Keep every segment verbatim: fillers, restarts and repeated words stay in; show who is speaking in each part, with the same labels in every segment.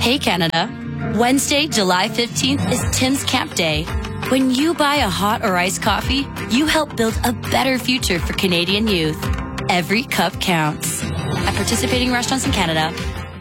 Speaker 1: Hey Canada, Wednesday, July fifteenth is Tim's Camp Day. When you buy a hot or iced coffee, you help build a better future for Canadian youth. Every cup counts. At participating restaurants in Canada.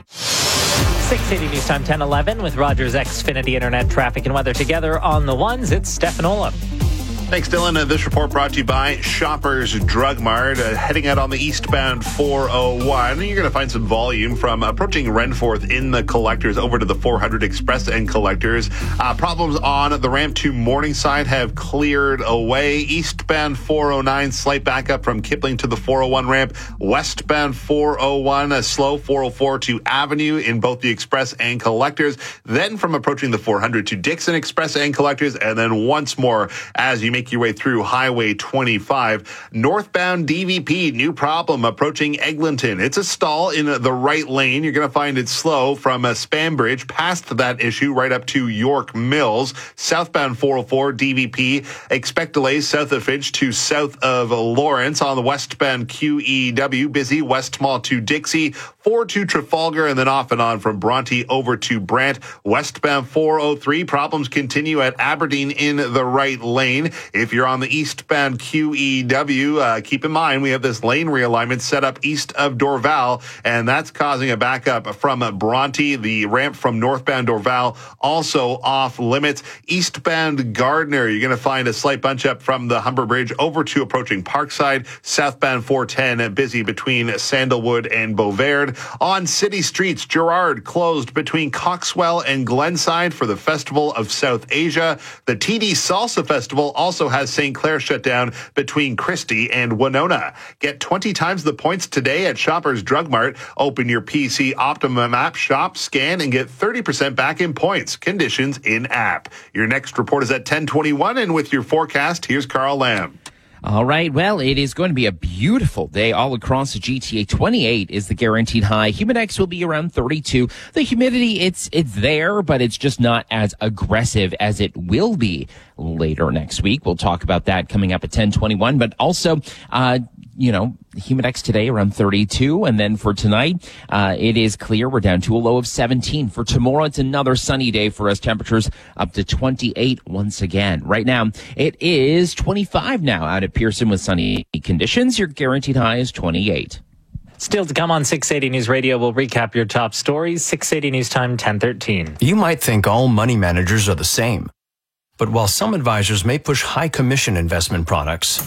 Speaker 2: six eighty News Time, ten eleven with Rogers Xfinity Internet traffic and weather together on the ones. It's Stefanola.
Speaker 3: Thanks, Dylan. Uh, this report brought to you by Shoppers Drug Mart. Uh, heading out on the eastbound four oh one, you're going to find some volume from approaching Renforth in the collectors over to the four hundred Express and collectors. Uh, problems on the ramp to Morningside have cleared away. Eastbound four oh nine, slight backup from Kipling to the four oh one ramp. Westbound four oh one, a slow four oh four to Avenue in both the Express and collectors. Then from approaching the four hundred to Dixon Express and collectors, and then once more as you make Make your way through Highway twenty-five. Northbound D V P, new problem approaching Eglinton. It's a stall in the right lane. You're going to find it slow from a Span Bridge past that issue right up to York Mills. Southbound four oh four D V P, expect delays south of Finch to south of Lawrence. On the westbound Q E W, busy West Mall to Dixie, four to Trafalgar, and then off and on from Bronte over to Brant. Westbound four oh three, problems continue at Aberdeen in the right lane. If you're on the eastbound Q E W, uh, keep in mind we have this lane realignment set up east of Dorval, and that's causing a backup from Bronte. The ramp from northbound Dorval also off limits. Eastbound Gardner, you're going to find a slight bunch up from the Humber Bridge over to approaching Parkside. Southbound four ten, busy between Sandalwood and Beauvard. On city streets, Gerrard closed between Coxwell and Glenside for the Festival of South Asia. The T D Salsa Festival also has Saint Clair shut down between Christie and Winona. Get twenty times the points today at Shoppers Drug Mart. Open your P C Optimum app, shop, scan, and get thirty percent back in points. Conditions in app. Your next report is at ten twenty-one, and with your forecast, here's Carl Lamb.
Speaker 4: All right. Well, it is going to be a beautiful day all across the G T A. twenty-eight is the guaranteed high. Humidex will be around thirty-two. The humidity, it's it's there, but it's just not as aggressive as it will be later next week. We'll talk about that coming up at ten twenty-one. But also, uh, you know, Humidex today around thirty-two. And then for tonight, uh, it is clear. We're down to a low of seventeen. For tomorrow, it's another sunny day for us. Temperatures up to twenty-eight once again. Right now, it is twenty-five now out at Pearson with sunny conditions. Your guaranteed high is twenty-eight.
Speaker 2: Still to come on six eighty News Radio, we'll recap your top stories. six eighty News Time, ten thirteen.
Speaker 5: You might think all money managers are the same. But while some advisors may push high commission investment products,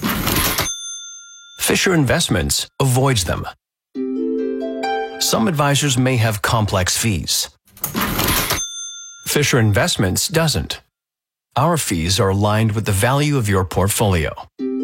Speaker 5: Fisher Investments avoids them. Some advisors may have complex fees. Fisher Investments doesn't. Our fees are aligned with the value of your portfolio.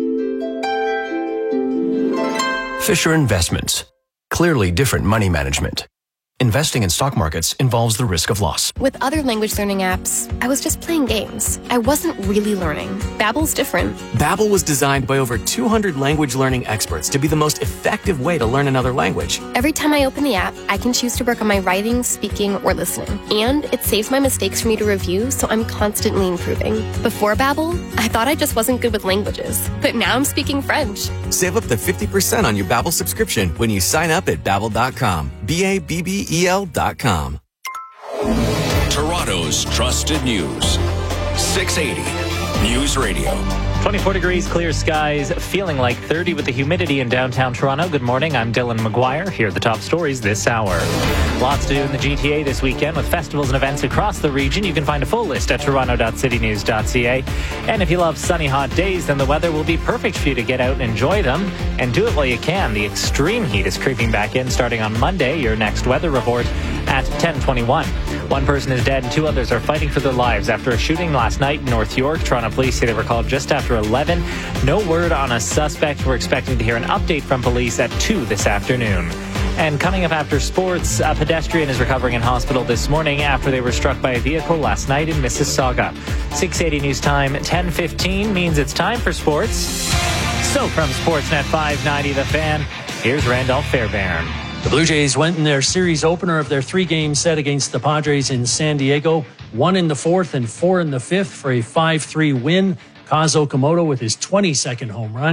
Speaker 5: Fisher Investments. Clearly different money management. Investing in stock markets involves the risk of loss.
Speaker 6: With other language learning apps, I was just playing games. I wasn't really learning. Babbel's different.
Speaker 7: Babbel was designed by over two hundred language learning experts to be the most effective way to learn another language.
Speaker 6: Every time I open the app, I can choose to work on my writing, speaking, or listening. And it saves my mistakes for me to review, so I'm constantly improving. Before Babbel, I thought I just wasn't good with languages. But now I'm speaking French.
Speaker 7: Save up to fifty percent on your Babbel subscription when you sign up at babbel dot com. B A B B E L dot com.
Speaker 8: Toronto's trusted news. six eighty News Radio.
Speaker 2: twenty-four degrees, clear skies, feeling like thirty with the humidity in downtown Toronto. Good morning, I'm Dylan McGuire. Here are the top stories this hour. Lots to do in the G T A this weekend with festivals and events across the region. You can find a full list at toronto dot city news dot c a. And if you love sunny, hot days, then the weather will be perfect for you to get out and enjoy them. And do it while you can. The extreme heat is creeping back in starting on Monday. Your next weather report at ten twenty-one. One person is dead and two others are fighting for their lives after a shooting last night in North York. Toronto police say they were called just after eleven. No word on a suspect. We're expecting to hear an update from police at two this afternoon. And coming up after sports, a pedestrian is recovering in hospital this morning after they were struck by a vehicle last night in Mississauga. six eighty News Time, ten fifteen means it's time for sports. So from Sportsnet five ninety The Fan, here's Randolph Fairbairn.
Speaker 9: The Blue Jays went in their series opener of their three-game set against the Padres in San Diego. One in the fourth and four in the fifth for a five three win. Kaz Okamoto with his twenty-second home run.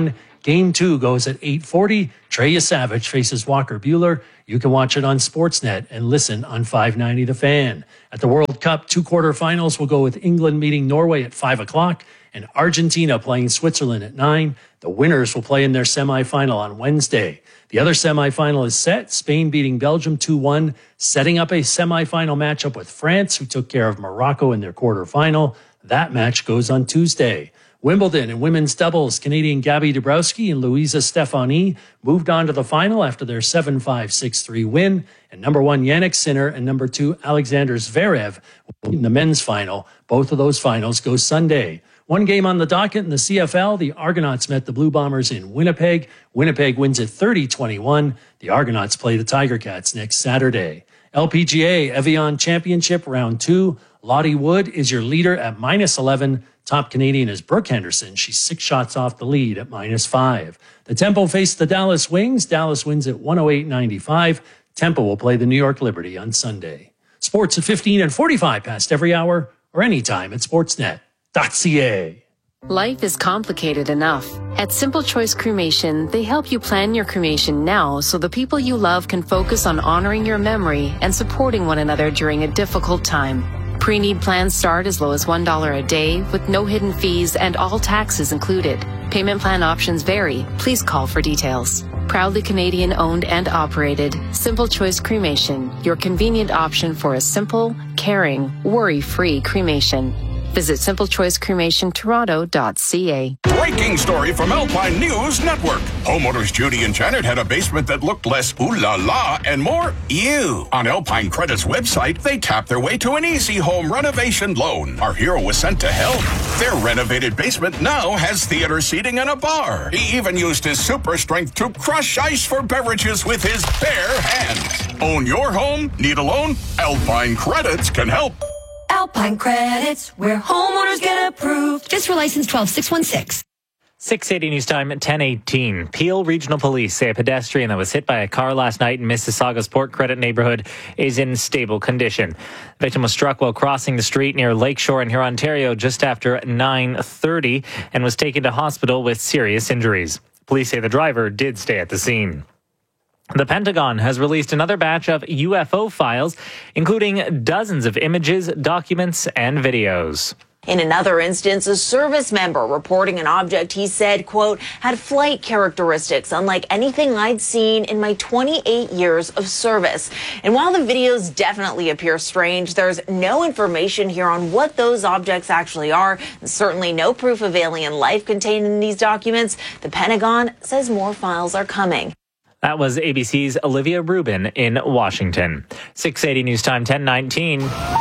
Speaker 9: Game two goes at eight forty. Treya Savage faces Walker Buehler. You can watch it on Sportsnet and listen on five ninety The Fan. At the World Cup, two quarterfinals will go with England meeting Norway at five o'clock and Argentina playing Switzerland at nine. The winners will play in their semifinal on Wednesday. The other semifinal is set, Spain beating Belgium two one, setting up a semifinal matchup with France, who took care of Morocco in their quarterfinal. That match goes on Tuesday. Wimbledon and women's doubles, Canadian Gabby Dabrowski and Louisa Stefani moved on to the final after their seven five, six three win. And number one, Jannik Sinner, and number two, Alexander Zverev in the men's final. Both of those finals go Sunday. One game on the docket in the C F L, the Argonauts met the Blue Bombers in Winnipeg. Winnipeg wins at thirty twenty-one. The Argonauts play the Tiger Cats next Saturday. L P G A Evian Championship Round two. Lottie Wood is your leader at minus eleven. Top Canadian is Brooke Henderson. She's six shots off the lead at minus five. The Tempo face the Dallas Wings. Dallas wins at one oh eight ninety-five. Tempo will play the New York Liberty on Sunday. Sports at fifteen and forty-five past every hour or anytime at sportsnet dot c a.
Speaker 10: Life is complicated enough. At Simple Choice Cremation, they help you plan your cremation now so the people you love can focus on honoring your memory and supporting one another during a difficult time. Pre-need plans start as low as one dollar a day with no hidden fees and all taxes included. Payment plan options vary. Please call for details. Proudly Canadian owned and operated, Simple Choice Cremation, your convenient option for a simple, caring, worry-free cremation. Visit simple choice cremation toronto dot c a.
Speaker 8: Breaking story from Alpine News Network. Homeowners Judy and Janet had a basement that looked less ooh la la and more ew. On Alpine Credit's website, they tapped their way to an easy home renovation loan. Our hero was sent to help. Their renovated basement now has theater seating and a bar. He even used his super strength to crush ice for beverages with his bare hands. Own your home? Need a loan? Alpine Credits can help.
Speaker 11: Alpine Credits, where homeowners get approved. Just for license twelve six one six.
Speaker 2: six eighty News Time at ten eighteen. Peel Regional Police say a pedestrian that was hit by a car last night in Mississauga's Port Credit neighborhood is in stable condition. The victim was struck while crossing the street near Lakeshore in Huron, Ontario just after nine thirty and was taken to hospital with serious injuries. Police say the driver did stay at the scene. The Pentagon has released another batch of U F O files, including dozens of images, documents, and videos.
Speaker 12: In another instance, a service member reporting an object he said, quote, had flight characteristics unlike anything I'd seen in my twenty-eight years of service. And while the videos definitely appear strange, there's no information here on what those objects actually are, and certainly no proof of alien life contained in these documents. The Pentagon says more files are coming.
Speaker 2: That was A B C's Olivia Rubin in Washington. six eighty News Time, ten nineteen.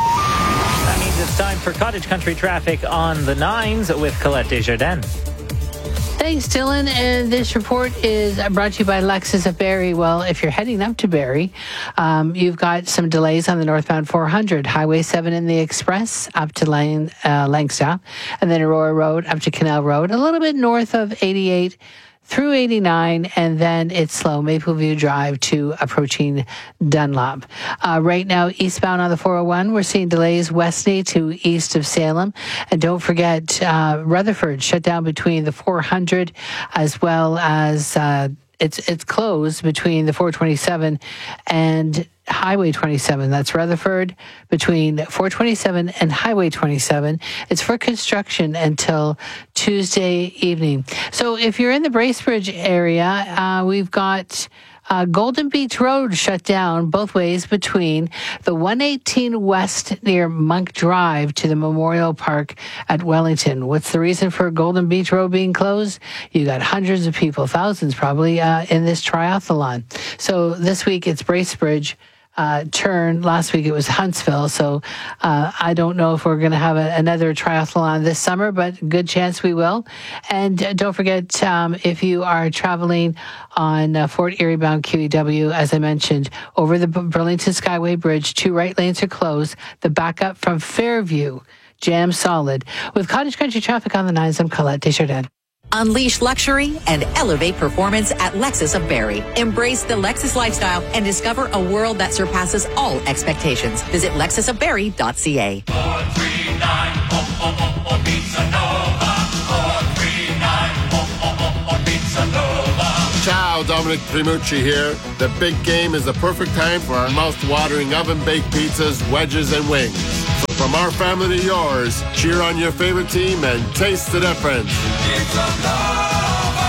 Speaker 2: That means it's time for Cottage Country traffic on the nines with Colette Desjardins.
Speaker 13: Thanks, Dylan. And this report is brought to you by Lexus of Barrie. Well, if you're heading up to Barrie, um, you've got some delays on the northbound four hundred, Highway seven in the Express up to Lang, uh, Langstaff, and then Aurora Road up to Canal Road, a little bit north of eighty-eight through eighty-nine, and then it's slow, Mapleview Drive to approaching Dunlop. Uh, right now, eastbound on the four oh one, we're seeing delays Westney to east of Salem. And don't forget, uh, Rutherford shut down between the four hundred as well as uh, it's it's closed between the four twenty-seven and Highway twenty-seven. That's Rutherford between four twenty-seven and Highway twenty-seven. It's for construction until Tuesday evening. So if you're in the Bracebridge area, uh, we've got uh, Golden Beach Road shut down both ways between the one eighteen West near Monk Drive to the Memorial Park at Wellington. What's the reason for Golden Beach Road being closed? You got hundreds of people, thousands probably, uh, in this triathlon. So this week it's Bracebridge. Uh, turn. Last week it was Huntsville, so uh, I don't know if we're going to have a, another triathlon this summer, but good chance we will. And uh, don't forget, um, if you are traveling on uh, Fort Erie bound Q E W, as I mentioned, over the Burlington Skyway Bridge, two right lanes are closed. The backup from Fairview, jam solid. With Cottage Country traffic on the nines, I'm Colette Desjardins.
Speaker 11: Unleash luxury and elevate performance at Lexus of Barrie. Embrace the Lexus lifestyle and discover a world that surpasses all expectations. Visit lexus of barrie dot c a. four three nine, oh, oh, oh, oh, Pizza Nova. four three nine, oh, oh, oh, oh, Pizza Nova.
Speaker 14: Dominic Primucci here. The big game is the perfect time for our mouth-watering oven-baked pizzas, wedges, and wings. So from our family to yours, cheer on your favorite team and taste the difference.
Speaker 15: Pizza Nova,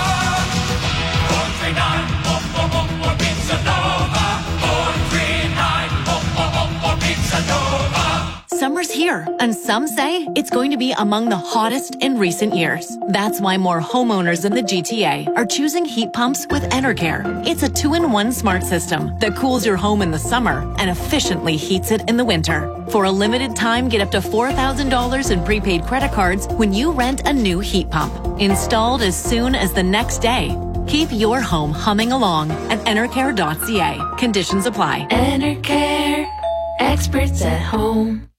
Speaker 15: four three nine, oh, oh, oh, oh, Pizza Nova, four three nine, oh, oh, oh, oh, Pizza Nova.
Speaker 16: Summer's here, and some say it's going to be among the hottest in recent years. That's why more homeowners in the G T A are choosing heat pumps with Enercare. It's a two-in-one smart system that cools your home in the summer and efficiently heats it in the winter. For a limited time, get up to four thousand dollars in prepaid credit cards when you rent a new heat pump. Installed as soon as the next day. Keep your home humming along at enercare dot c a. Conditions apply.
Speaker 1: Enercare, experts at home.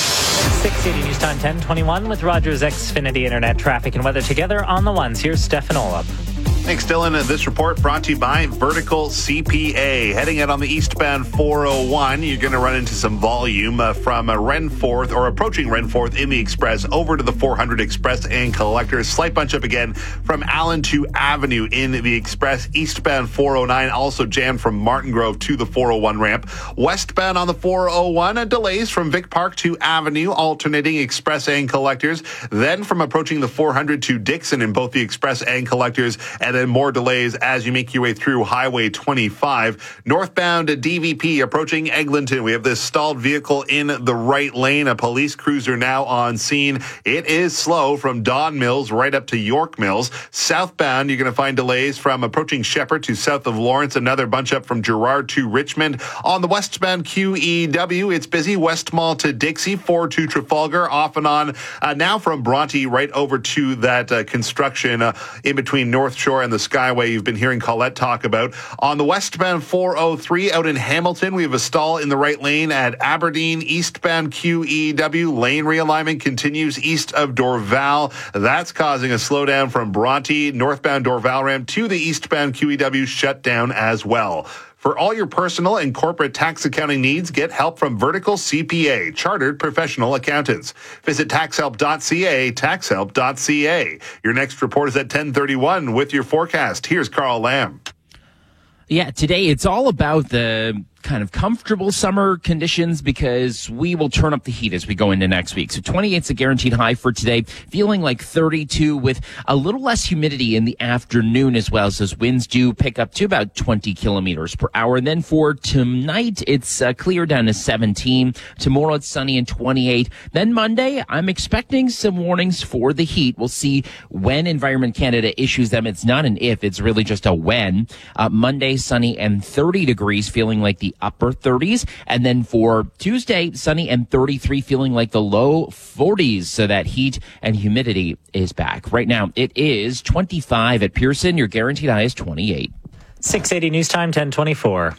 Speaker 2: six eighty News Time ten twenty-one with Rogers Xfinity Internet traffic and weather together on the ones. Here's Stefan Olop.
Speaker 3: Thanks, Dylan. This report brought to you by Vertical C P A. Heading out on the eastbound four oh one, you're going to run into some volume uh, from uh, Renforth or approaching Renforth in the Express over to the four hundred Express and Collectors. Slight bunch up again from Allen to Avenue in the Express. Eastbound four oh nine also jammed from Martin Grove to the four oh one ramp. Westbound on the four oh one, uh, delays from Vic Park to Avenue, alternating Express and Collectors. Then from approaching the four hundred to Dixon in both the Express and Collectors. And then more delays as you make your way through Highway twenty-five. Northbound to D V P approaching Eglinton. We have this stalled vehicle in the right lane. A police cruiser now on scene. It is slow from Don Mills right up to York Mills. Southbound, you're going to find delays from approaching Shepherd to south of Lawrence. Another bunch up from Gerrard to Richmond. On the westbound Q E W, it's busy. West Mall to Dixie, four to Trafalgar, off and on. Uh, now from Bronte right over to that uh, construction uh, in between North Shore and the Skyway you've been hearing Colette talk about. On the westbound four oh three out in Hamilton, we have a stall in the right lane at Aberdeen. Eastbound Q E W lane realignment continues east of Dorval. That's causing a slowdown from Bronte. Northbound Dorval ramp to the eastbound Q E W shut down as well. For all your personal and corporate tax accounting needs, get help from Vertical C P A, Chartered Professional Accountants. Visit tax help dot c a, tax help dot c a. Your next report is at ten thirty-one with your forecast. Here's Carl Lamb.
Speaker 4: Yeah, today it's all about the kind of comfortable summer conditions because we will turn up the heat as we go into next week. So twenty-eight is a guaranteed high for today, feeling like thirty-two with a little less humidity in the afternoon as well. So winds do pick up to about twenty kilometers per hour. And then for tonight, it's uh, clear down to seventeen. Tomorrow it's sunny and twenty-eight. Then Monday, I'm expecting some warnings for the heat. We'll see when Environment Canada issues them. It's not an if, it's really just a when. Uh, Monday, sunny and thirty degrees, feeling like the upper thirties. And then for Tuesday, sunny and thirty-three, feeling like the low forties. So that heat and humidity is back. Right now, it is twenty-five at Pearson. Your guaranteed high is twenty-eight.
Speaker 2: six eighty News Time ten twenty-four.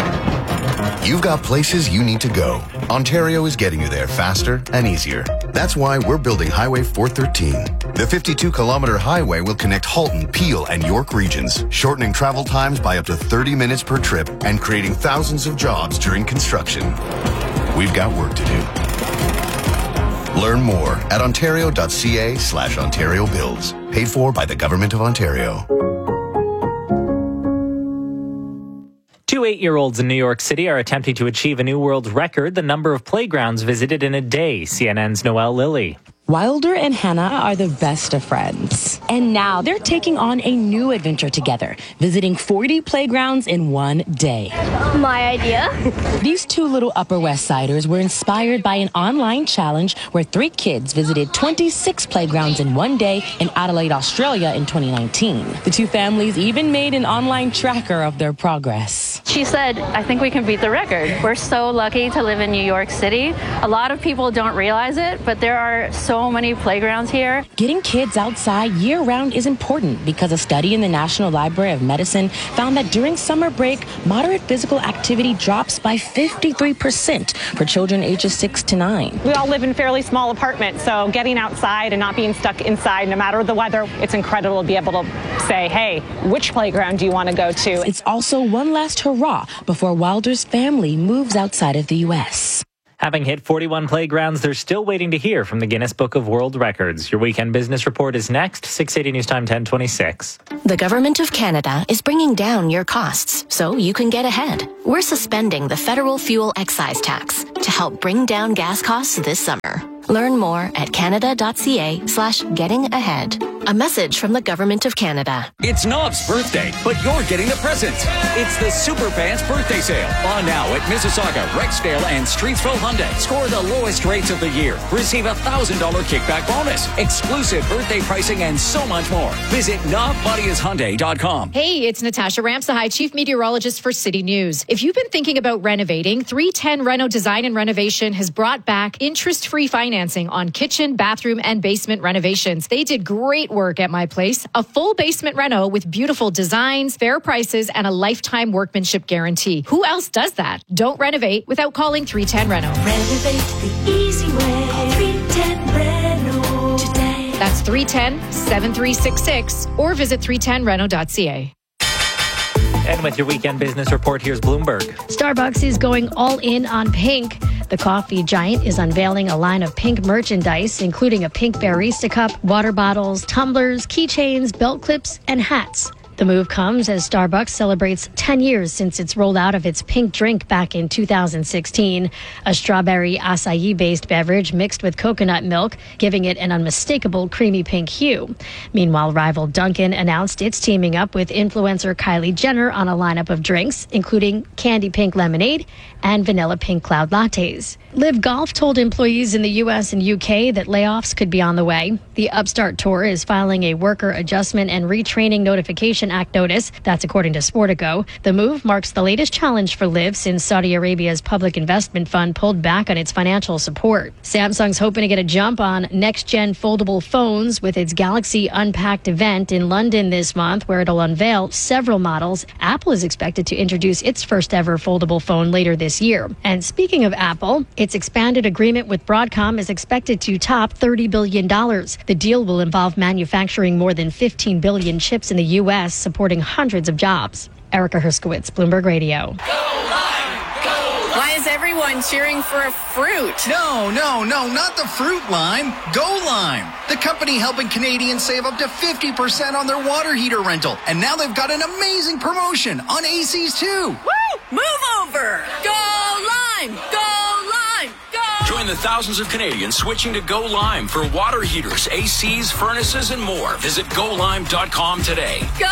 Speaker 17: You've got places you need to go. Ontario is getting you there faster and easier. That's why we're building Highway four thirteen. The fifty-two kilometer highway will connect Halton, Peel, and York regions, shortening travel times by up to thirty minutes per trip and creating thousands of jobs during construction. We've got work to do. Learn more at ontario dot c a slash Ontario Builds. Paid for by the Government of Ontario.
Speaker 2: Two eight-year-olds in New York City are attempting to achieve a new world record, the number of playgrounds visited in a day. C N N's Noelle Lilly.
Speaker 18: Wilder and Hannah are the best of friends. And now they're taking on a new adventure together, visiting forty playgrounds in one day.
Speaker 19: My idea.
Speaker 18: These two little Upper West Siders were inspired by an online challenge where three kids visited twenty-six playgrounds in one day in Adelaide, Australia in twenty nineteen. The two families even made an online tracker of their progress.
Speaker 19: She said, I think we can beat the record. We're so lucky to live in New York City. A lot of people don't realize it, but there are so many playgrounds here.
Speaker 18: Getting kids outside year-round is important because a study in the National Library of Medicine found that during summer break, moderate physical activity drops by fifty-three percent for children ages six to nine.
Speaker 20: We all live in fairly small apartments, so getting outside and not being stuck inside no matter the weather, it's incredible to be able to say, hey, which playground do you want to go to?
Speaker 18: It's also one last hurrah before Wilder's family moves outside of the U S
Speaker 2: Having hit forty-one playgrounds, they're still waiting to hear from the Guinness Book of World Records. Your weekend business report is next. six eighty News Time, ten twenty-six.
Speaker 21: The Government of Canada is bringing down your costs so you can get ahead. We're suspending the federal fuel excise tax to help bring down gas costs this summer. Learn more at canada.ca slash getting ahead. A message from the Government of Canada.
Speaker 22: It's Knob's birthday, but you're getting the presents. It's the Super Pants Birthday Sale. On now at Mississauga, Rexdale, and Streetsville Hyundai. Score the lowest rates of the year. Receive a one thousand dollars kickback bonus. Exclusive birthday pricing and so much more. Visit knob bodies hyundai dot com.
Speaker 23: Hey, it's Natasha Ramsahai, Chief Meteorologist for City News. If you've been thinking about renovating, three ten Reno Design and Renovation has brought back interest-free financing on kitchen, bathroom, and basement renovations. They did great work at my place. A full basement reno with beautiful designs, fair prices, and a lifetime workmanship guarantee. Who else does that? Don't renovate without calling three ten Reno.
Speaker 15: Renovate the easy way. Call three ten Reno today.
Speaker 23: That's three one zero, seven three six six or visit three ten reno dot c a.
Speaker 2: And with your weekend business report, here's Bloomberg.
Speaker 24: Starbucks is going all in on pink. The coffee giant is unveiling a line of pink merchandise, including a pink barista cup, water bottles, tumblers, keychains, belt clips, and hats. The move comes as Starbucks celebrates ten years since its rollout of its pink drink back in two thousand sixteen, a strawberry acai-based beverage mixed with coconut milk, giving it an unmistakable creamy pink hue. Meanwhile, rival Dunkin' announced it's teaming up with influencer Kylie Jenner on a lineup of drinks, including candy pink lemonade and vanilla pink cloud lattes. Live Golf told employees in the U S and U K that layoffs could be on the way. The Upstart Tour is filing a Worker Adjustment and Retraining Notification Act notice. That's according to Sportico. The move marks the latest challenge for Live since Saudi Arabia's public investment fund pulled back on its financial support. Samsung's hoping to get a jump on next-gen foldable phones with its Galaxy Unpacked event in London this month, where it'll unveil several models. Apple is expected to introduce its first-ever foldable phone later this year. And speaking of Apple, its expanded agreement with Broadcom is expected to top thirty billion dollars. The deal will involve manufacturing more than fifteen billion chips in the U S, supporting hundreds of jobs. Erica Herskowitz, Bloomberg Radio.
Speaker 25: Why is everyone cheering for a fruit?
Speaker 26: No, no, no, not the fruit lime. Go Lime, the company helping Canadians save up to fifty percent on their water heater rental. And now they've got an amazing promotion on A Cs too.
Speaker 25: Woo! Move over! Go Lime! Go Lime! Go!
Speaker 27: Join the thousands of Canadians switching to Go Lime for water heaters, A Cs, furnaces, and more. Visit go lime dot com today.
Speaker 25: Go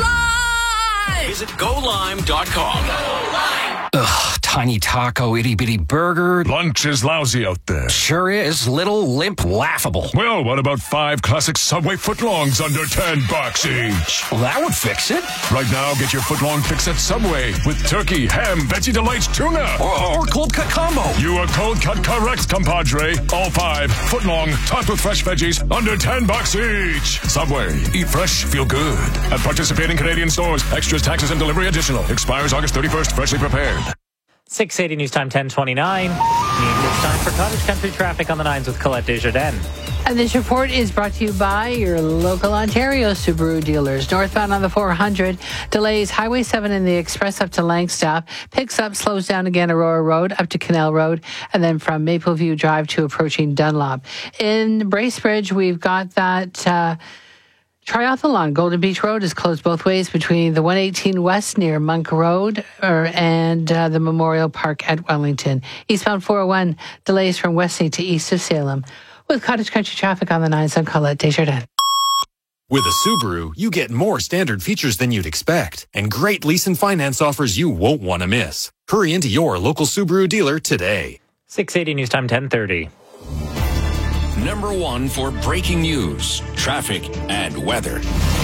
Speaker 25: Lime!
Speaker 27: Visit go lime dot com.
Speaker 25: Go Lime!
Speaker 28: Ugh, tiny taco, itty bitty burger.
Speaker 29: Lunch is lousy out there.
Speaker 28: Sure is. Little, limp, laughable.
Speaker 29: Well, what about five classic Subway footlongs under ten bucks each?
Speaker 28: Well, that would fix it.
Speaker 29: Right now, get your footlong fix at Subway with turkey, ham, Veggie Delights, tuna.
Speaker 28: Or, or cold cut combo.
Speaker 29: You are cold cut correct, compadre. All five footlong, topped with fresh veggies, under ten bucks each. Subway. Eat fresh, feel good. At participating Canadian stores. Extras, taxes, and delivery additional. Expires August thirty-first. Freshly prepared.
Speaker 2: six eighty News Time, ten twenty-nine. It's time for Cottage Country traffic on the nines with Colette Desjardins.
Speaker 13: And this report is brought to you by your local Ontario Subaru dealers. Northbound on the four hundred, delays Highway seven in the Express up to Langstaff, picks up, slows down again Aurora Road up to Canal Road, and then from Mapleview Drive to approaching Dunlop. In Bracebridge, we've got that... Uh, Triathlon, Golden Beach Road is closed both ways between the one eighteen West near Monk Road or, and uh, the Memorial Park at Wellington. Eastbound four oh one, delays from Westlake to east of Salem. With Cottage Country traffic on the nines, I'm Colette Desjardins.
Speaker 30: With a Subaru, you get more standard features than you'd expect and great lease and finance offers you won't want to miss. Hurry into your local Subaru dealer today.
Speaker 2: six eighty News Time, ten thirty.
Speaker 8: Number one for breaking news, traffic, and weather.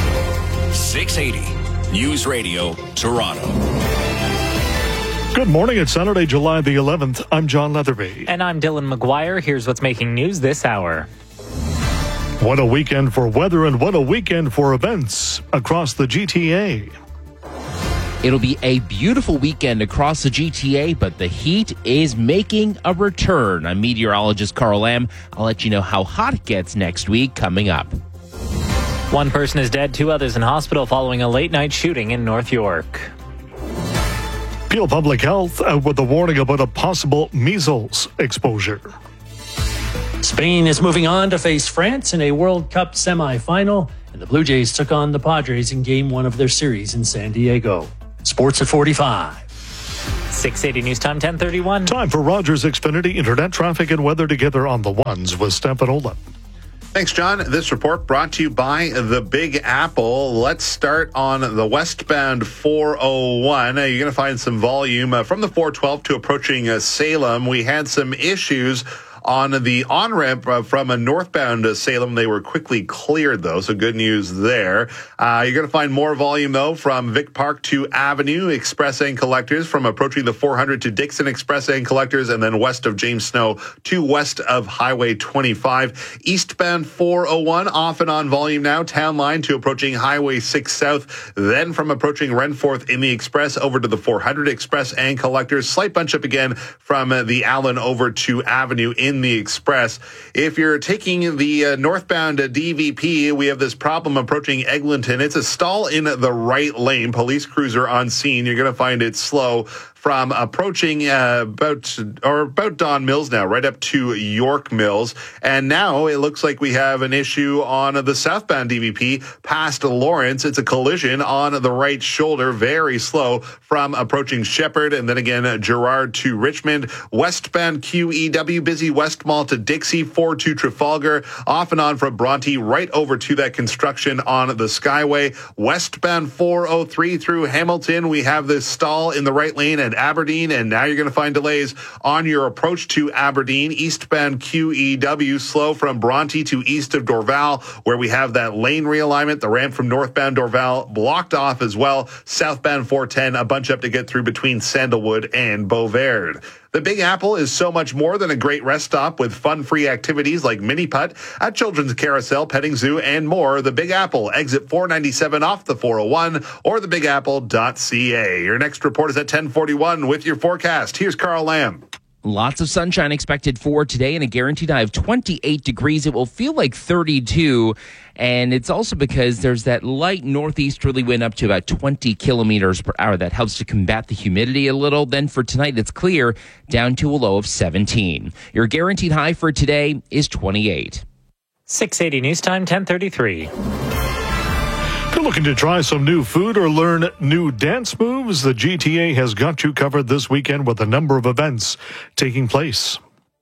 Speaker 8: six eighty News Radio, Toronto.
Speaker 31: Good morning. It's Saturday, July the eleventh. I'm John Leatherby.
Speaker 2: And I'm Dylan McGuire. Here's what's making news this hour.
Speaker 31: What a weekend for weather and what a weekend for events across the G T A.
Speaker 4: It'll be a beautiful weekend across the G T A, but the heat is making a return. I'm meteorologist Carl Lamb. I'll let you know how hot it gets next week coming up.
Speaker 2: One person is dead, two others in hospital following a late-night shooting in North York.
Speaker 31: Peel Public Health out with a warning about a possible measles exposure.
Speaker 1: Spain is moving on to face France in a World Cup semifinal, and the Blue Jays took on the Padres in game one of their series in San Diego. Sports at forty-five.
Speaker 2: six eighty News Time, ten thirty-one.
Speaker 31: Time for Rogers Xfinity Internet Traffic and Weather together on the ones with Stefan Olin.
Speaker 3: Thanks, John. This report brought to you by the Big Apple. Let's start on the westbound four oh one. Uh, you're going to find some volume uh, from the four twelve to approaching uh, Salem. We had some issues on the on-ramp uh, from a northbound uh, Salem. They were quickly cleared, though, so good news there. Uh, you're going to find more volume, though, from Vic Park to Avenue, Express and Collectors, from approaching the four hundred to Dixon Express and Collectors, and then west of James Snow to west of Highway twenty-five. Eastbound four oh one, off and on volume now, Town Line to approaching Highway six South, then from approaching Renforth in the Express over to the four hundred Express and Collectors. Slight bunch up again from uh, the Allen over to Avenue in the Express. If you're taking the uh, northbound uh, D V P, we have this problem approaching Eglinton. It's a stall in the right lane. Police cruiser on scene. You're going to find it slow from approaching uh, about or about Don Mills now, right up to York Mills. And now it looks like we have an issue on the southbound D V P past Lawrence. It's a collision on the right shoulder, very slow from approaching Shepherd, and then again Gerard to Richmond. Westbound Q E W, busy West Mall to Dixie, four to Trafalgar, off and on from Bronte, right over to that construction on the Skyway. Westbound four oh three through Hamilton, we have this stall in the right lane at Aberdeen, and now you're going to find delays on your approach to Aberdeen. Eastbound Q E W, slow from Bronte to east of Dorval, where we have that lane realignment. The ramp from northbound Dorval blocked off as well. Southbound four ten, a bunch up to get through between Sandalwood and Beauverde. The Big Apple is so much more than a great rest stop with fun-free activities like mini putt, a children's carousel, petting zoo, and more. The Big Apple, exit four ninety-seven off the four oh one, or the big apple dot c a. Your next report is at ten forty-one with your forecast. Here's Carl Lamb.
Speaker 4: Lots of sunshine expected for today and a guaranteed high of twenty-eight degrees. It will feel like thirty-two. And it's also because there's that light northeasterly wind up to about twenty kilometers per hour. That helps to combat the humidity a little. Then for tonight, it's clear down to a low of seventeen. Your guaranteed high for today is twenty-eight.
Speaker 2: six eighty News Time, ten thirty-three.
Speaker 31: If you're looking to try some new food or learn new dance moves, the G T A has got you covered this weekend with a number of events taking place.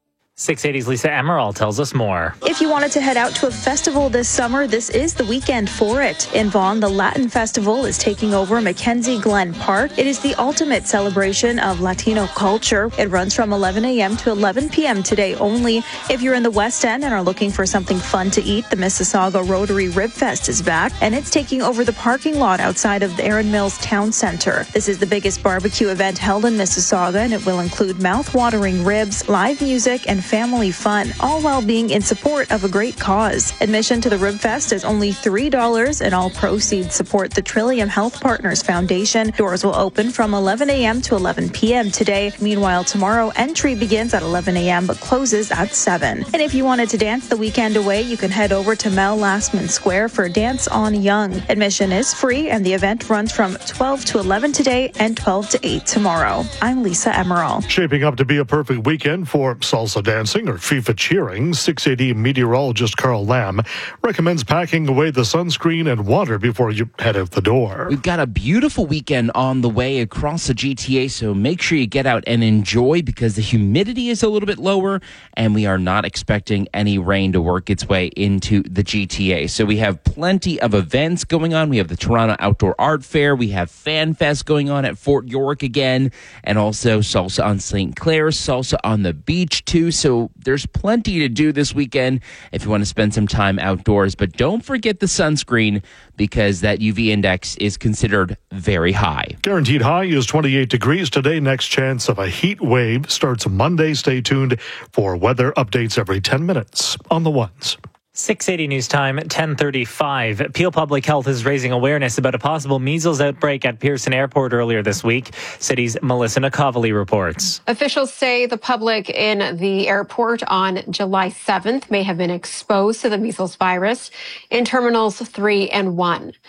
Speaker 2: six eighty's Lisa Emerald tells us more.
Speaker 5: If you wanted to head out to a festival this summer, this is the weekend for it. In Vaughan, the Latin Festival is taking over Mackenzie Glen Park. It is the ultimate celebration of Latino culture. It runs from eleven a.m. to eleven p.m. today only. If you're in the West End and are looking for something fun to eat, the Mississauga Rotary Rib Fest is back, and it's taking over the parking lot outside of the Erin Mills Town Center. This is the biggest barbecue event held in Mississauga, and it will include mouth-watering ribs, live music, and family fun, all while being in support of a great cause. Admission to the Rib Fest is only three dollars, and all proceeds support the Trillium Health Partners Foundation. Doors will open from eleven a.m. to eleven p.m. today. Meanwhile, tomorrow, entry begins at eleven a.m. but closes at seven. And if you wanted to dance the weekend away, you can head over to Mel Lastman Square for Dance on Young. Admission is free, and the event runs from twelve to eleven today and twelve to eight tomorrow. I'm Lisa Emerald.
Speaker 31: Shaping up to be a perfect weekend for salsa dancing or FIFA cheering. six eighty meteorologist Carl Lamb recommends packing away the sunscreen and water before you head out the door.
Speaker 4: We've got a beautiful weekend on the way across the G T A, so make sure you get out and enjoy because the humidity is a little bit lower and we are not expecting any rain to work its way into the G T A. So we have plenty of events going on. We have the Toronto Outdoor Art Fair. We have Fan Fest going on at Fort York again, and also salsa on Saint Clair, salsa on the beach too. So there's plenty to do this weekend if you want to spend some time outdoors. But don't forget the sunscreen because that U V index is considered very high.
Speaker 31: Guaranteed high is twenty-eight degrees today. Next chance of a heat wave starts Monday. Stay tuned for weather updates every ten minutes on the ones.
Speaker 2: six eighty News Time, ten thirty-five. Peel Public Health is raising awareness about a possible measles outbreak at Pearson Airport earlier this week. City's Melissa Nakovely reports.
Speaker 6: Officials say the public in the airport on July seventh may have been exposed to the measles virus in terminals three and one.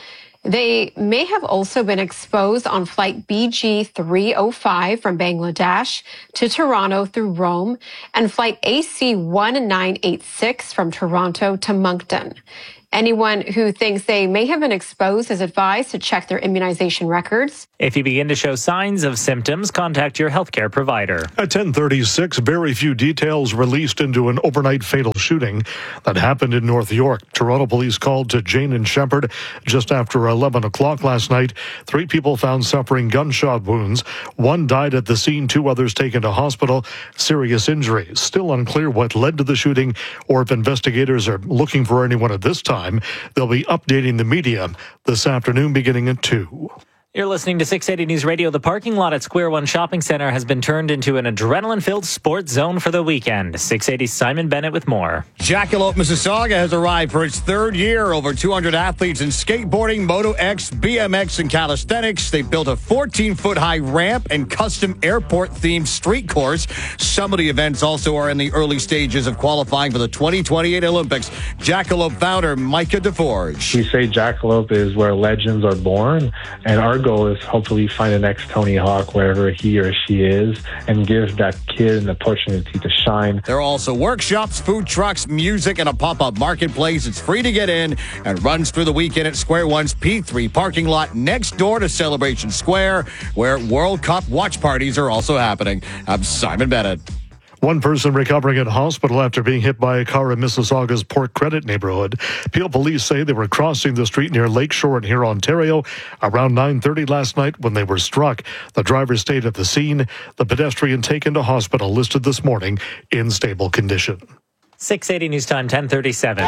Speaker 6: They may have also been exposed on flight B G three oh five from Bangladesh to Toronto through Rome and flight A C one nine eight six from Toronto to Moncton. Anyone who thinks they may have been exposed is advised to check their immunization records.
Speaker 2: If you begin to show signs of symptoms, contact your healthcare provider.
Speaker 31: At ten thirty-six, very few details released into an overnight fatal shooting that happened in North York. Toronto police called to Jane and Shepherd just after eleven o'clock last night. Three people found suffering gunshot wounds. One died at the scene, two others taken to hospital. Serious injuries. Still unclear what led to the shooting or if investigators are looking for anyone at this time. They'll be updating the media this afternoon beginning at two.
Speaker 2: You're listening to six eighty News Radio. The parking lot at Square One Shopping Center has been turned into an adrenaline-filled sports zone for the weekend. six eighty's Simon Bennett with more.
Speaker 7: Jackalope, Mississauga has arrived for its third year. Over two hundred athletes in skateboarding, Moto X, B M X, and calisthenics. They've built a fourteen-foot high ramp and custom airport-themed street course. Some of the events also are in the early stages of qualifying for the twenty twenty-eight Olympics. Jackalope founder Micah DeForge.
Speaker 9: We say Jackalope is where legends are born, and our goal is hopefully find the next Tony Hawk wherever he or she is and give that kid an opportunity to shine.
Speaker 7: There are also workshops, food trucks, music, and a pop-up marketplace. It's free to get in and runs through the weekend at Square One's P three parking lot next door to Celebration Square, where World Cup watch parties are also happening. I'm Simon Bennett.
Speaker 31: One person recovering at hospital after being hit by a car in Mississauga's Port Credit neighborhood. Peel police say they were crossing the street near Lakeshore in here, Ontario, around nine thirty last night when they were struck. The driver stayed at the scene. The pedestrian taken to hospital listed this morning in stable condition.
Speaker 2: six eighty News Time, ten thirty-seven.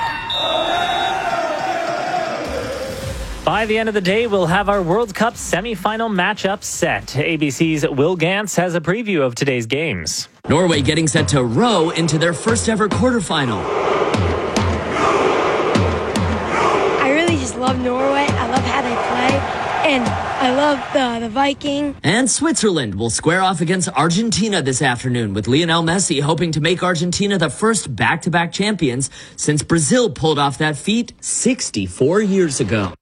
Speaker 2: By the end of the day, we'll have our World Cup semi-final matchup set. A B C's Will Gantz has a preview of today's games.
Speaker 10: Norway getting set to row into their first ever quarterfinal.
Speaker 11: I really just love Norway. I love how they play. And I love the, the Viking.
Speaker 10: And Switzerland will square off against Argentina this afternoon, with Lionel Messi hoping to make Argentina the first back-to-back champions since Brazil pulled off that feat sixty-four years ago.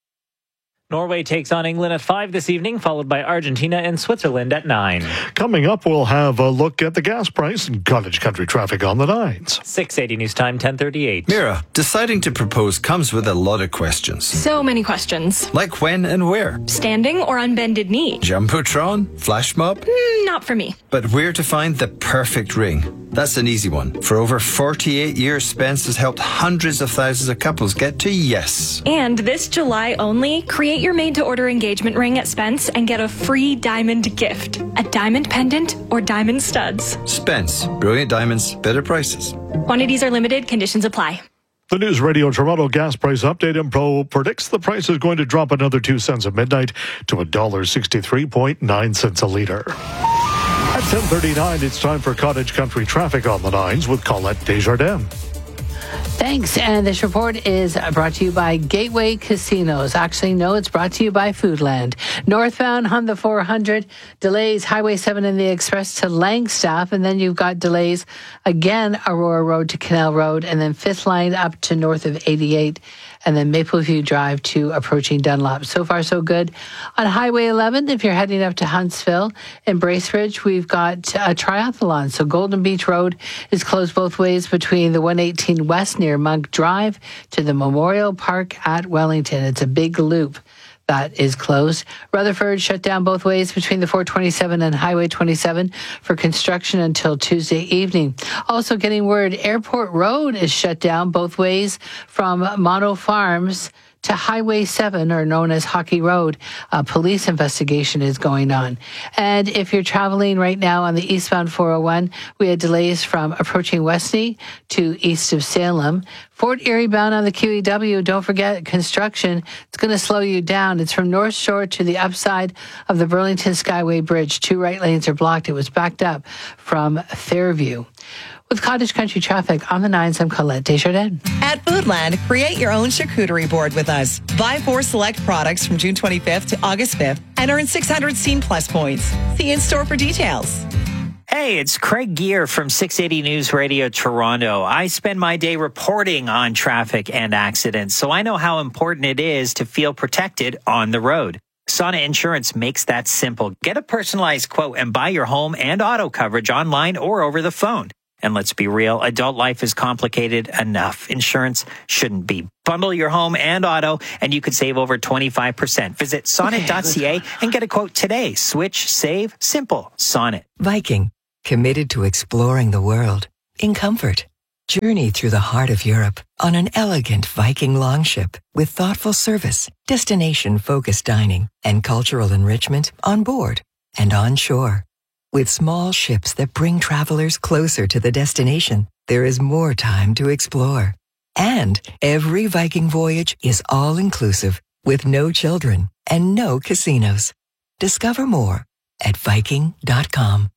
Speaker 2: Norway takes on England at five this evening, followed by Argentina and Switzerland at nine.
Speaker 31: Coming up, we'll have a look at the gas price and cottage country traffic on the nines.
Speaker 2: six eighty News Time, ten thirty-eight.
Speaker 12: Mira, deciding to propose comes with a lot of questions.
Speaker 14: So many questions.
Speaker 12: Like when and where?
Speaker 14: Standing or on bended knee?
Speaker 12: Jumbotron? Flash mob?
Speaker 14: Mm, not for me.
Speaker 12: But where to find the perfect ring? That's an easy one. For over forty-eight years, Spence has helped hundreds of thousands of couples get to yes.
Speaker 14: And this July only, create your made-to-order engagement ring at Spence and get a free diamond gift. A diamond pendant or diamond studs.
Speaker 12: Spence. Brilliant diamonds, better prices.
Speaker 14: Quantities are limited. Conditions apply.
Speaker 31: The News Radio Toronto gas price update. Impro predicts the price is going to drop another two cents at midnight to one dollar sixty-three point nine cents a litre. At ten thirty-nine, it's time for cottage country traffic on the nines with Colette Desjardins.
Speaker 13: Thanks. And this report is brought to you by Gateway Casinos. Actually, no, it's brought to you by Foodland. Northbound on the four hundred, delays Highway seven and the Express to Langstaff, and then you've got delays again, Aurora Road to Canal Road, and then fifth line up to north of eighty-eight, and then Mapleview Drive to approaching Dunlop. So far, so good. On Highway eleven, if you're heading up to Huntsville and Bracebridge, we've got a triathlon. So Golden Beach Road is closed both ways between the one eighteen West near Monk Drive to the Memorial Park at Wellington. It's a big loop that is closed. Rutherford shut down both ways between the four twenty-seven and Highway twenty-seven for construction until Tuesday evening. Also getting word, Airport Road is shut down both ways from Mono Farms to Highway seven, or known as Hockey Road. A police investigation is going on. And if you're traveling right now on the eastbound four oh one, we had delays from approaching Westney to east of Salem. Fort Erie bound on the Q E W, don't forget construction. It's going to slow you down. It's from North Shore to the upside of the Burlington Skyway Bridge. Two right lanes are blocked. It was backed up from Fairview. With cottage country traffic on the nines, I'm Colette Desjardins.
Speaker 16: At Foodland, create your own charcuterie board with us. Buy four select products from June twenty-fifth to August fifth and earn six hundred Scene Plus points. See in store for details.
Speaker 15: Hey, it's Craig Gear from six eighty News Radio Toronto. I spend my day reporting on traffic and accidents, so I know how important it is to feel protected on the road. Sonnet Insurance makes that simple. Get a personalized quote and buy your home and auto coverage online or over the phone. And let's be real, adult life is complicated enough. Insurance shouldn't be. Bundle your home and auto, and you could save over twenty-five percent. Visit sonnet dot c a and get a quote today. Switch, save, simple. Sonnet.
Speaker 17: Viking, committed to exploring the world in comfort. Journey through the heart of Europe on an elegant Viking longship with thoughtful service, destination-focused dining, and cultural enrichment on board and on shore. With small ships that bring travelers closer to the destination, there is more time to explore. And every Viking voyage is all-inclusive with no children and no casinos. Discover more at viking dot com.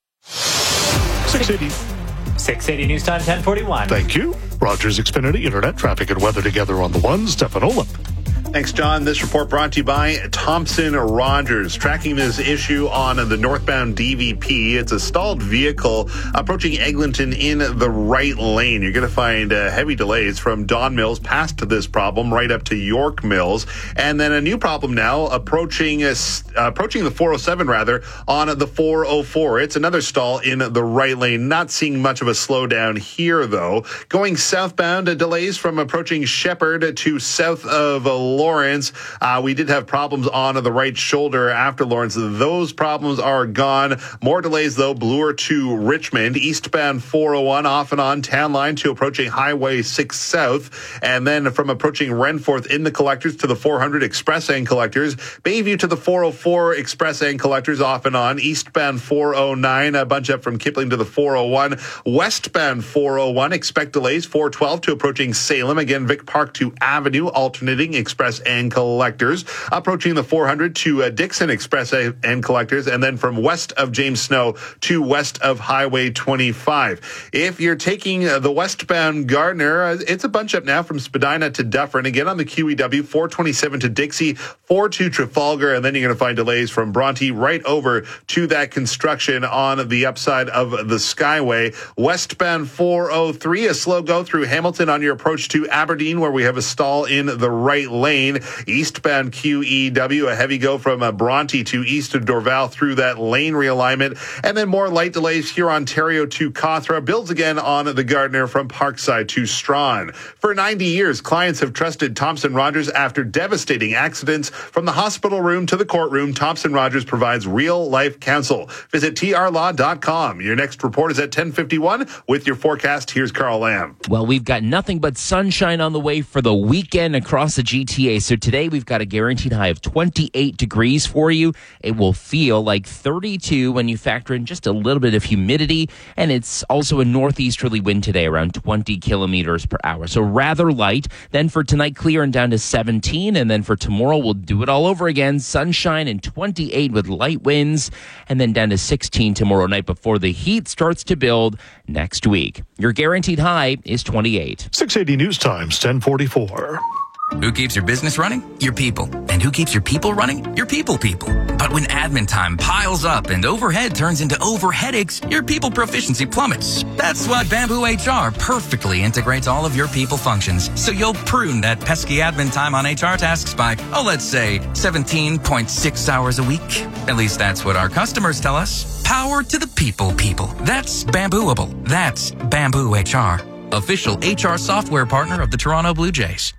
Speaker 31: six eighty.
Speaker 2: six eighty News Time, ten forty-one.
Speaker 31: Thank you. Rogers Xfinity Internet traffic and weather together on the one. Stefan Olip.
Speaker 3: Thanks, John. This report brought to you by Thompson Rogers. Tracking this issue on the northbound D V P. It's a stalled vehicle approaching Eglinton in the right lane. You're going to find uh, heavy delays from Don Mills past this problem right up to York Mills. And then a new problem now approaching uh, approaching the four oh seven, rather, on the four oh four. It's another stall in the right lane. Not seeing much of a slowdown here, though. Going southbound, uh, delays from approaching Shepherd to south of uh, Lawrence. Uh, we did have problems on the right shoulder after Lawrence. Those problems are gone. More delays, though. Bloor to Richmond. Eastbound four oh one off and on Town Line to approaching Highway six South. And then from approaching Renforth in the collectors to the four hundred Express and collectors. Bayview to the four oh four Express and collectors off and on. Eastbound four oh nine. A bunch up from Kipling to the four oh one. Westbound four oh one. Expect delays. four twelve to approaching Salem. Again, Vic Park to Avenue. Alternating Express and collectors, approaching the four hundred to uh, Dixon Express and collectors, and then from west of James Snow to west of Highway twenty-five. If you're taking uh, the westbound Gardner, uh, it's a bunch up now from Spadina to Dufferin. Again on the Q E W, four twenty-seven to Dixie, four to Trafalgar, and then you're going to find delays from Bronte right over to that construction on the upside of the Skyway. Westbound four oh three, a slow go through Hamilton on your approach to Aberdeen, where we have a stall in the right lane. Eastbound Q E W, a heavy go from uh, Bronte to east of Dorval through that lane realignment. And then more light delays here, Ontario to Cawthra. Builds again on the Gardner from Parkside to Strawn. For ninety years, clients have trusted Thompson Rogers after devastating accidents. From the hospital room to the courtroom, Thompson Rogers provides real-life counsel. Visit T R law dot com. Your next report is at ten fifty-one. With your forecast, here's Carl Lamb.
Speaker 4: Well, we've got nothing but sunshine on the way for the weekend across the G T A. So today we've got a guaranteed high of twenty-eight degrees for you. It will feel like thirty-two when you factor in just a little bit of humidity. And it's also a northeasterly wind today, around twenty kilometers per hour. So rather light. Then for tonight, clear and down to seventeen. And then for tomorrow, we'll do it all over again. Sunshine and twenty-eight with light winds. And then down to sixteen tomorrow night before the heat starts to build next week. Your guaranteed high is twenty-eight.
Speaker 31: six eighty News Times, ten forty-four.
Speaker 18: Who keeps your business running? Your people. And who keeps your people running? Your people people. But when admin time piles up and overhead turns into overheadaches, your people proficiency plummets. That's why Bamboo H R perfectly integrates all of your people functions. So you'll prune that pesky admin time on H R tasks by, oh, let's say seventeen point six hours a week. At least that's what our customers tell us. Power to the people people. That's Bambooable. That's Bamboo H R. Official H R software partner of the Toronto Blue Jays.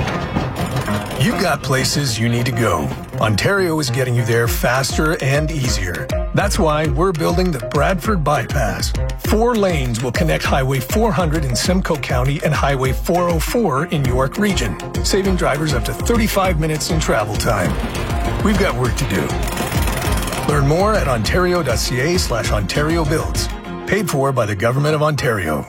Speaker 19: You've got places you need to go. Ontario is getting you there faster and easier. That's why we're building the Bradford Bypass. Four lanes will connect Highway four hundred in Simcoe County and Highway four oh four in York Region, saving drivers up to thirty-five minutes in travel time. We've got work to do. Learn more at ontario.ca slash Ontario Builds. Paid for by the Government of Ontario.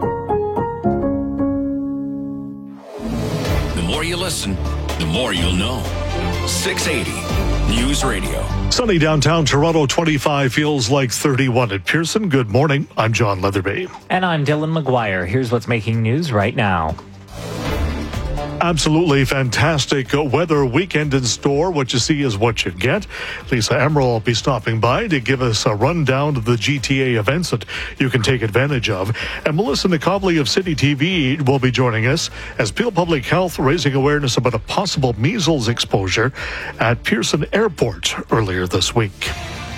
Speaker 28: The more you listen, the more you'll know. six eighty News Radio.
Speaker 31: Sunny downtown Toronto, twenty-five feels like thirty-one at Pearson. Good morning. I'm John Leatherby.
Speaker 2: And I'm Dylan McGuire. Here's what's making news right now.
Speaker 31: Absolutely fantastic weather weekend in store. What you see is what you get. Lisa Emerald will be stopping by to give us a rundown of the G T A events that you can take advantage of. And Melissa Nicobley of City T V will be joining us as Peel Public Health raising awareness about a possible measles exposure at Pearson Airport earlier this week.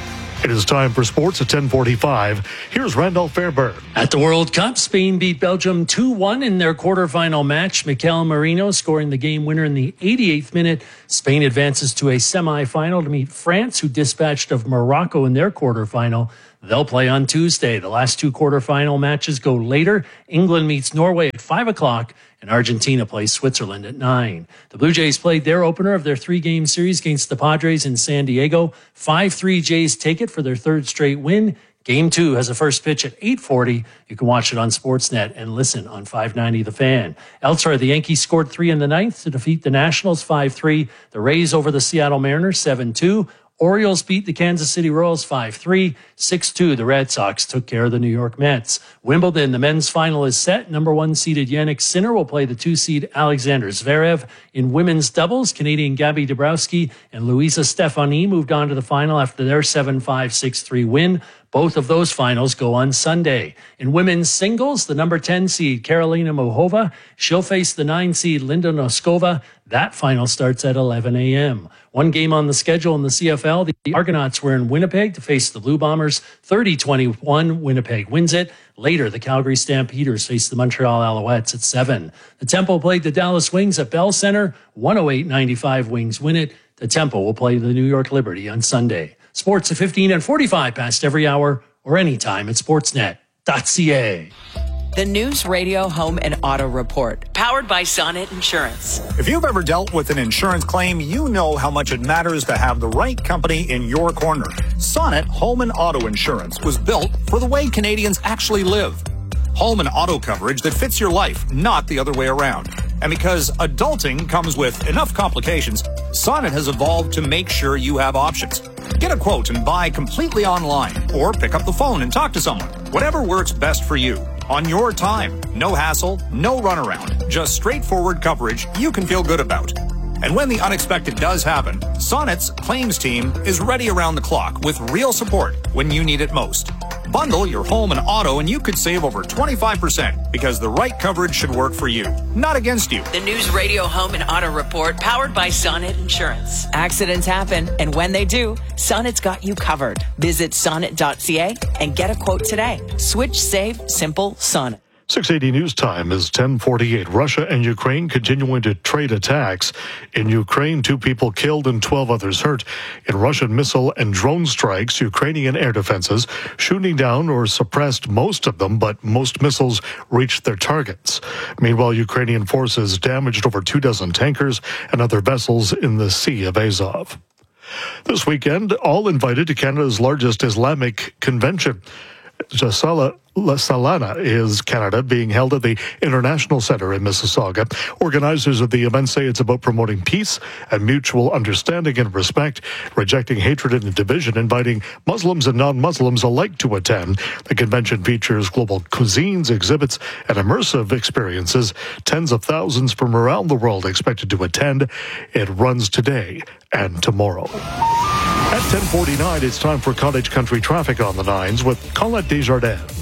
Speaker 31: It is time for sports at ten forty-five. Here's Randolph Fairburn.
Speaker 1: At the World Cup, Spain beat Belgium two one in their quarterfinal match. Mikel Merino scoring the game winner in the eighty-eighth minute. Spain advances to a semifinal to meet France, who dispatched of Morocco in their quarterfinal. They'll play on Tuesday. The last two quarterfinal matches go later. England meets Norway at five o'clock, and Argentina plays Switzerland at nine. The Blue Jays played their opener of their three-game series against the Padres in San Diego. five three Jays take it for their third straight win. Game two has a first pitch at eight forty. You can watch it on Sportsnet and listen on five ninety The Fan. Elsewhere, the Yankees scored three in the ninth to defeat the Nationals five three. The Rays over the Seattle Mariners seven two. Orioles beat the Kansas City Royals five three. six two, the Red Sox took care of the New York Mets. Wimbledon, the men's final is set. Number one seeded Yannick Sinner will play the two seed Alexander Zverev. In women's doubles, Canadian Gabby Dabrowski and Luisa Stefani moved on to the final after their seven five, six three win. Both of those finals go on Sunday. In women's singles, the number ten seed Karolina Muchova, she'll face the nine seed Linda Noskova. That final starts at eleven a.m. One game on the schedule in the C F L. The Argonauts were in Winnipeg to face the Blue Bombers. thirty twenty-one, Winnipeg wins it. Later, the Calgary Stampeders face the Montreal Alouettes at seven. The Tempo played the Dallas Wings at Bell Center. one oh eight ninety-five, Wings win it. The Tempo will play the New York Liberty on Sunday. Sports at fifteen and forty-five past every hour or anytime at sportsnet dot c a.
Speaker 16: The News Radio Home and Auto Report, powered by Sonnet Insurance.
Speaker 8: If you've ever dealt with an insurance claim, you know how much it matters to have the right company in your corner. Sonnet Home and Auto Insurance was built for the way Canadians actually live. Home and auto coverage that fits your life, not the other way around. And because adulting comes with enough complications, Sonnet has evolved to make sure you have options. Get a quote and buy completely online, or pick up the phone and talk to someone. Whatever works best for you. On your time. No hassle, no runaround. Just straightforward coverage you can feel good about. And when the unexpected does happen, Sonnet's claims team is ready around the clock with real support when you need it most. Bundle your home and auto and you could save over twenty-five percent because the right coverage should work for you, not against you.
Speaker 16: The News Radio Home and Auto Report, powered by Sonnet Insurance. Accidents happen, and when they do, Sonnet's got you covered. Visit sonnet dot c a and get a quote today. Switch, save, simple, Sonnet.
Speaker 31: six eighty News Time is ten forty-eight. Russia and Ukraine continuing to trade attacks. In Ukraine, two people killed and twelve others hurt in Russian missile and drone strikes. Ukrainian air defenses shooting down or suppressed most of them, but most missiles reached their targets. Meanwhile, Ukrainian forces damaged over two dozen tankers and other vessels in the Sea of Azov. This weekend, all invited to Canada's largest Islamic convention. Jasala La Salana is Canada, being held at the International Centre in Mississauga. Organizers of the event say it's about promoting peace and mutual understanding and respect, rejecting hatred and division, inviting Muslims and non-Muslims alike to attend. The convention features global cuisines, exhibits, and immersive experiences. Tens of thousands from around the world expected to attend. It runs today and tomorrow. At ten forty-nine, it's time for Cottage Country traffic on the nines with Colette Desjardins.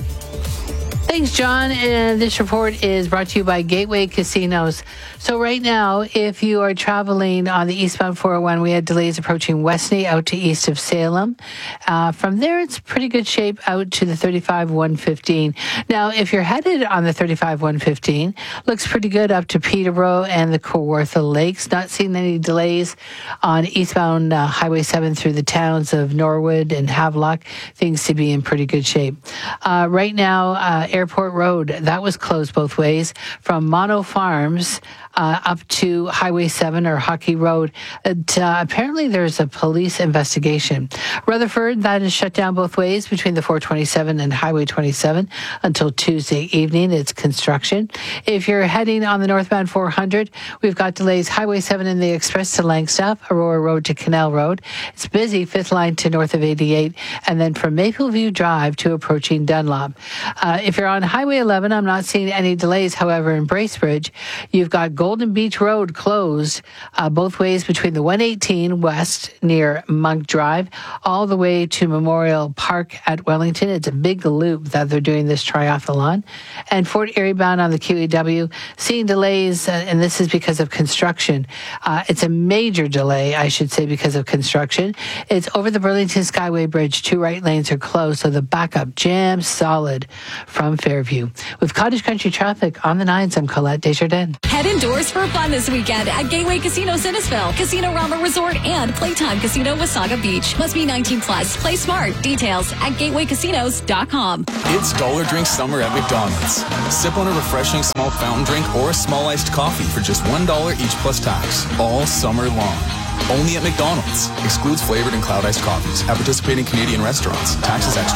Speaker 13: Thanks, John. And this report is brought to you by Gateway Casinos. So right now, if you are traveling on the eastbound four oh one, we had delays approaching Westney out to east of Salem. Uh, from there, it's pretty good shape out to the thirty-five one fifteen. Now, if you're headed on the thirty-five one fifteen, looks pretty good up to Peterborough and the Kawartha Lakes. Not seeing any delays on eastbound uh, Highway seven through the towns of Norwood and Havelock. Things to be in pretty good shape. Uh, right now, uh, Airport Road, that was closed both ways from Mono Farms uh, up to Highway seven or Hockey Road. And, uh, apparently there's a police investigation. Rutherford, that is shut down both ways between the four twenty-seven and Highway twenty-seven until Tuesday evening. It's construction. If you're heading on the northbound four hundred, we've got delays Highway seven in the Express to Langstaff, Aurora Road to Canal Road. It's busy, fifth line to north of eighty-eight, and then from Mapleview Drive to approaching Dunlop. Uh, if you're on Highway eleven, I'm not seeing any delays. However, in Bracebridge, you've got Golden Beach Road closed uh, both ways between the one eighteen west near Monk Drive all the way to Memorial Park at Wellington. It's a big loop that they're doing this triathlon. And Fort Erie bound on the Q E W, seeing delays, uh, and this is because of construction. Uh, it's a major delay, I should say, because of construction. It's over the Burlington Skyway Bridge. Two right lanes are closed, so the backup jam solid from Fairview. With Cottage Country traffic on the nines, I'm Colette Desjardins.
Speaker 5: Head indoors for fun this weekend at Gateway Casino Sinisville, Casino Rama Resort, and Playtime Casino Wasaga Beach. Must be nineteen plus. Play smart. Details at gateway casinos dot com.
Speaker 20: It's Dollar Drink Summer at McDonald's. Sip on a refreshing small fountain drink or a small iced coffee for just one dollar each plus tax, all summer long. Only at McDonald's. Excludes flavored and cloud iced coffees at participating Canadian restaurants. Taxes extra.